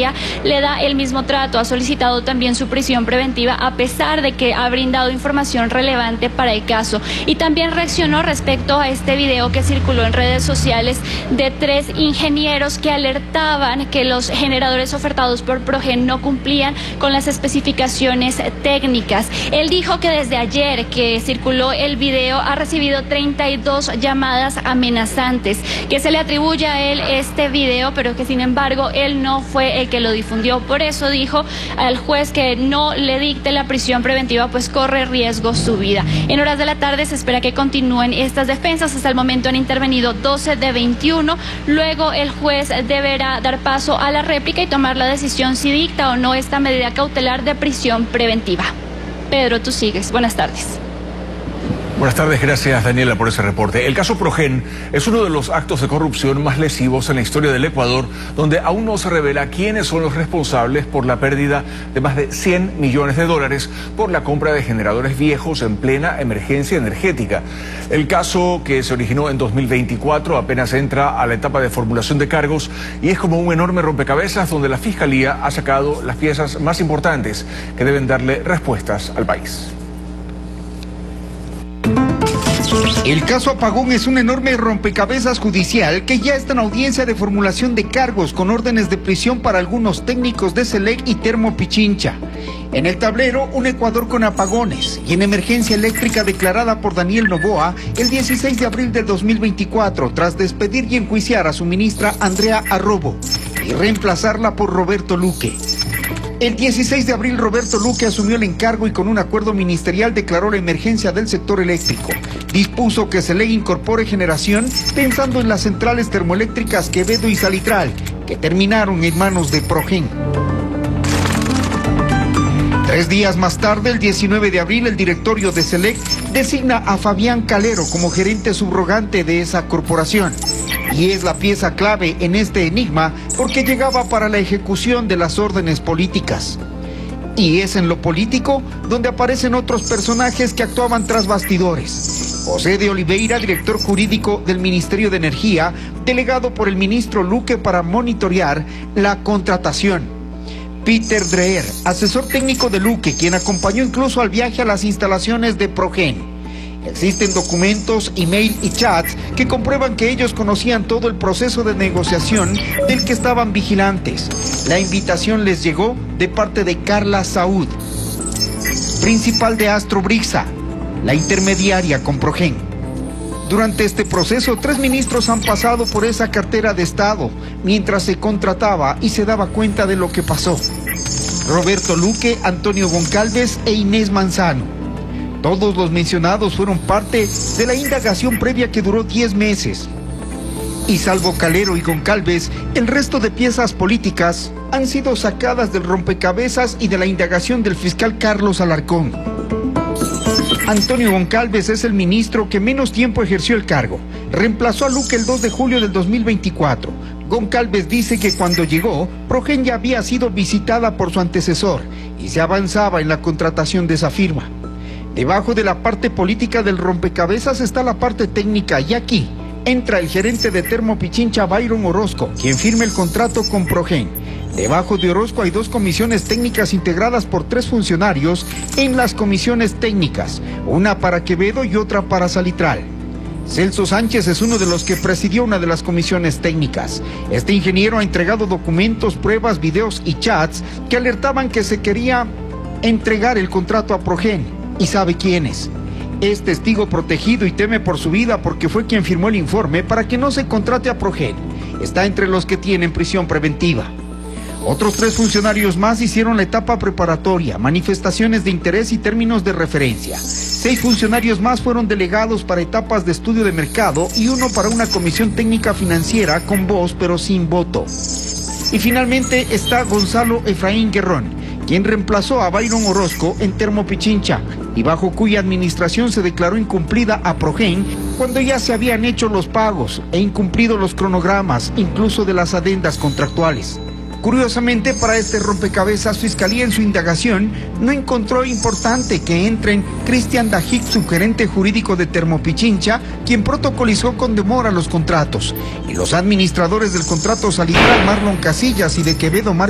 Fiscalía le da el mismo trato. Ha solicitado también su prisión preventiva a pesar de que ha brindado información relevante para el caso. Y también reaccionó respecto a este video que circuló en redes sociales de 3 ingenieros que alertaban que los generadores ofertados por Progen no cumplían con las especificaciones técnicas. Él dijo que desde ayer que circuló el video ha recibido 32 llamadas amenazantes, que se le atribuye a él este video, pero que sin embargo él no fue el que lo difundió. Por eso dijo al juez que no le dicte la prisión preventiva, pues corre riesgo su vida. En horas de la tarde se espera que continúen estas defensas. Hasta el momento han intervenido 12 de 21. Luego el juez deberá dar paso a la réplica y tomar la decisión si dicta o no esta medida cautelar de prisión preventiva. Pedro, tú sigues. Buenas tardes. Buenas tardes, gracias Daniela por ese reporte. El caso Progen es uno de los actos de corrupción más lesivos en la historia del Ecuador, donde aún no se revela quiénes son los responsables por la pérdida de más de 100 millones de dólares por la compra de generadores viejos en plena emergencia energética. El caso, que se originó en 2024, apenas entra a la etapa de formulación de cargos y es como un enorme rompecabezas donde la Fiscalía ha sacado las piezas más importantes que deben darle respuestas al país. El caso Apagón es un enorme rompecabezas judicial que ya está en audiencia de formulación de cargos con órdenes de prisión para algunos técnicos de Selec y Termo Pichincha. En el tablero, un Ecuador con apagones y en emergencia eléctrica declarada por Daniel Noboa el 16 de abril del 2024 tras despedir y enjuiciar a su ministra Andrea Arrobo y reemplazarla por Roberto Luque. El 16 de abril Roberto Luque asumió el encargo y con un acuerdo ministerial declaró la emergencia del sector eléctrico. Dispuso que Selec incorpore generación pensando en las centrales termoeléctricas Quevedo y Salitral, que terminaron en manos de Progen. 3 días más tarde, el 19 de abril, el directorio de Selec designa a Fabián Calero como gerente subrogante de esa corporación. Y es la pieza clave en este enigma porque llegaba para la ejecución de las órdenes políticas. Y es en lo político donde aparecen otros personajes que actuaban tras bastidores. José de Oliveira, director jurídico del Ministerio de Energía, delegado por el ministro Luque para monitorear la contratación. Peter Dreher, asesor técnico de Luque, quien acompañó incluso al viaje a las instalaciones de Progen. Existen documentos, email y chats que comprueban que ellos conocían todo el proceso de negociación del que estaban vigilantes. La invitación les llegó de parte de Carla Saúd, principal de Astrobrixa, la intermediaria con Progen. Durante este proceso, 3 ministros han pasado por esa cartera de Estado mientras se contrataba y se daba cuenta de lo que pasó. Roberto Luque, Antonio Goncalves e Inés Manzano. Todos los mencionados fueron parte de la indagación previa que duró 10 meses. Y salvo Calero y Goncalves, el resto de piezas políticas han sido sacadas del rompecabezas y de la indagación del fiscal Carlos Alarcón. Antonio Goncalves es el ministro que menos tiempo ejerció el cargo. Reemplazó a Luque el 2 de julio del 2024. Goncalves dice que cuando llegó, Progen ya había sido visitada por su antecesor y se avanzaba en la contratación de esa firma. Debajo de la parte política del rompecabezas está la parte técnica y aquí entra el gerente de Termo Pichincha, Byron Orozco, quien firma el contrato con Progen. Debajo de Orozco hay 2 comisiones técnicas integradas por 3 funcionarios en las comisiones técnicas, una para Quevedo y otra para Salitral. Celso Sánchez es uno de los que presidió una de las comisiones técnicas. Este ingeniero ha entregado documentos, pruebas, videos y chats que alertaban que se quería entregar el contrato a Progen. ¿Y sabe quién es? Es testigo protegido y teme por su vida porque fue quien firmó el informe para que no se contrate a Progen. Está entre los que tienen prisión preventiva. Otros 3 funcionarios más hicieron la etapa preparatoria, manifestaciones de interés y términos de referencia. 6 funcionarios más fueron delegados para etapas de estudio de mercado y 1 para una comisión técnica financiera con voz pero sin voto. Y finalmente está Gonzalo Efraín Guerrón, quien reemplazó a Byron Orozco en Termo Pichincha y bajo cuya administración se declaró incumplida a Progen cuando ya se habían hecho los pagos e incumplido los cronogramas, incluso de las adendas contractuales. Curiosamente, para este rompecabezas, Fiscalía en su indagación no encontró importante que entren Cristian Dajic, subgerente jurídico de Termo Pichincha, quien protocolizó con demora los contratos, y los administradores del contrato Salitral, Marlon Casillas, y de Quevedo,